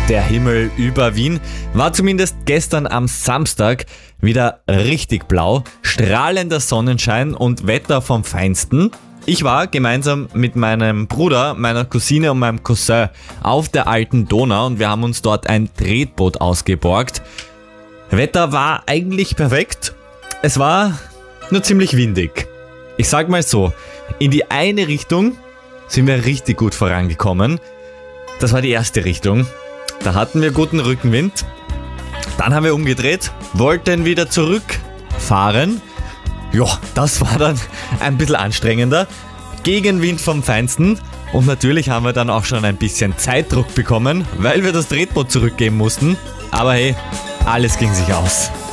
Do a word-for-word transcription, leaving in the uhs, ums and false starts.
Der Himmel über Wien war zumindest gestern am Samstag wieder richtig blau, strahlender Sonnenschein und Wetter vom Feinsten. Ich war gemeinsam mit meinem Bruder, meiner Cousine und meinem Cousin auf der alten Donau und wir haben uns dort ein Tretboot ausgeborgt. Wetter war eigentlich perfekt, es war nur ziemlich windig. Ich sag mal so, in die eine Richtung sind wir richtig gut vorangekommen. Das war die erste Richtung. Da hatten wir guten Rückenwind. Dann haben wir umgedreht, wollten wieder zurückfahren. Ja, das war dann ein bisschen anstrengender. Gegenwind vom Feinsten. Und natürlich haben wir dann auch schon ein bisschen Zeitdruck bekommen, weil wir das Tretboot zurückgeben mussten. Aber hey, alles ging sich aus.